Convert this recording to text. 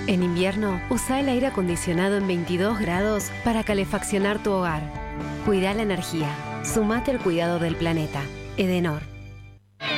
En invierno, usa el aire acondicionado en 22 grados para calefaccionar tu hogar. Cuida la energía. Sumate al cuidado del planeta. Edenor.